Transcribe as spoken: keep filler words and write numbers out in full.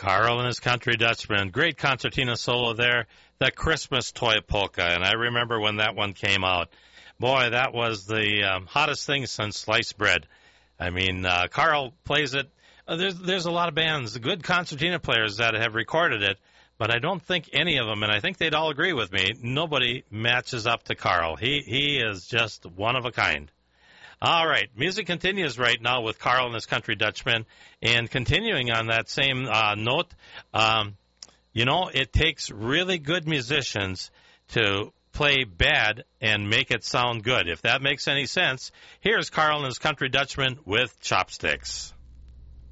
Carl and his Country Dutchman. Great concertina solo there. The Christmas Toy Polka. And I remember when that one came out. Boy, that was the um, hottest thing since sliced bread. I mean, uh, Carl plays it. Uh, there's, there's a lot of bands, good concertina players that have recorded it, but I don't think any of them, and I think they'd all agree with me, nobody matches up to Carl. He, he is just one of a kind. All right, music continues right now with Carl and his Country Dutchman. And continuing on that same uh, note, um, you know, it takes really good musicians to play bad and make it sound good. If that makes any sense, here's Carl and his Country Dutchman with Chopsticks.